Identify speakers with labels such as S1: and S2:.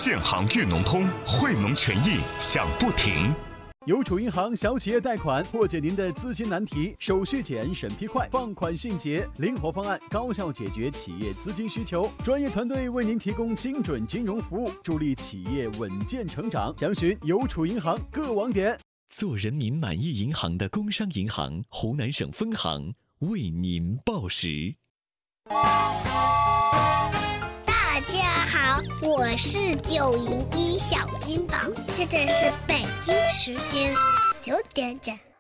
S1: 建行粤农通，惠农权益享不停。
S2: 邮储银行小企业贷款破解您的资金难题，手续简、审批快，放款迅捷，灵活方案高效解决企业资金需求，专业团队为您提供精准金融服务，助力企业稳健成长。详询邮储银行各网点。
S3: 做人民满意银行的工商银行湖南省分行为您报时。
S4: 大家好，我是901小金宝，现在是北京时间9点整。